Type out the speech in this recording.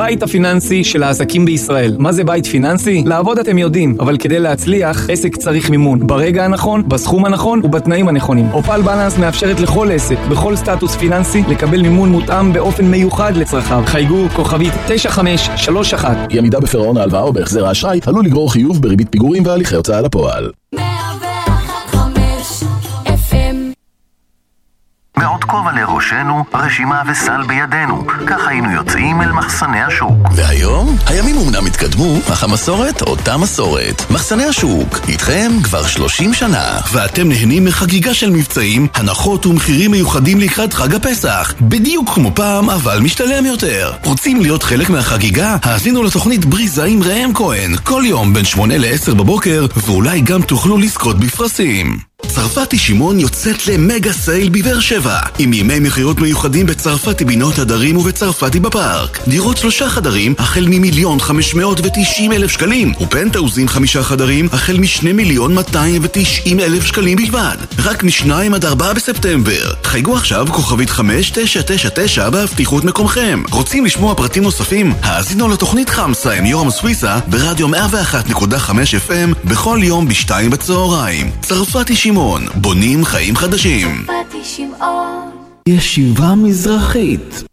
הבית הפיננסי של העסקים בישראל. מה זה בית פיננסי? לעבוד אתם יודעים, אבל כדי להצליח, עסק צריך מימון. ברגע הנכון, בסכום הנכון ובתנאים הנכונים. אופל בלנס מאפשרת לכל עסק, בכל סטטוס פיננסי, לקבל מימון מותאם באופן מיוחד לצרכיו. חייגו כוכבית 9531. אי עמידה בפירעון ההלוואה או בהחזר האשראי עלול לגרור חיוב בריבית פיגורים והליכי הוצאה לפועל. ועוד כובע לראשנו, רשימה וסל בידינו. כך היינו יוצאים אל מחסני השוק. והיום, הימים אומנם התקדמו, אך המסורת אותה מסורת. מחסני השוק, איתכם כבר 30 שנה. ואתם נהנים מחגיגה של מבצעים, הנחות ומחירים מיוחדים לקראת חג הפסח. בדיוק כמו פעם, אבל משתלם יותר. רוצים להיות חלק מהחגיגה? האזינו לתוכנית בריזה עם ראם כהן. כל יום בין 8 ל-10 בבוקר, ואולי גם תוכלו לזכות בפרסים. צרפתי שמעון יוצאת למגה סייל בבאר שבע עם ימי מחירות מיוחדים בצרפתי בינות הדרים ובצרפתי בפארק. דירות 3 חדרים החל מ1,590,000 שקלים ופנטאוזים 5 חדרים החל מ2,290,000 שקלים בלבד, רק מ2 עד 4 בספטמבר. חייגו עכשיו כוכבית 5999 בהבטיחות מקומכם. רוצים לשמוע פרטים נוספים? האזינו לתוכנית חמסה עם יורם סוויסה ברדיו 101.5 FM בכל יום ב2 בצהריים. צרפתי שמעון, בונים חיים חדשים. ישיבה מזרחית,